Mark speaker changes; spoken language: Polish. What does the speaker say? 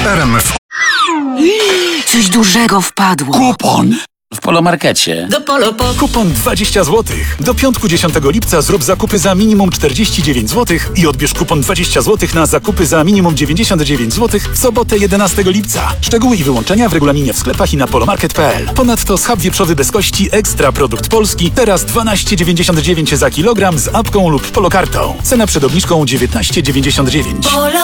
Speaker 1: RMF.
Speaker 2: Coś dużego wpadło.
Speaker 3: Kupon!
Speaker 4: W Polomarkecie.
Speaker 2: Do Polo.
Speaker 3: Kupon 20 zł. Do piątku 10 lipca zrób zakupy za minimum 49 zł i odbierz kupon 20 zł na zakupy za minimum 99 zł w sobotę 11 lipca. Szczegóły i wyłączenia w regulaminie w sklepach i na polomarket.pl. Ponadto schab wieprzowy bez kości Ekstra Produkt Polski teraz 12,99 za kilogram z apką lub polokartą. Cena przed obniżką 19,99.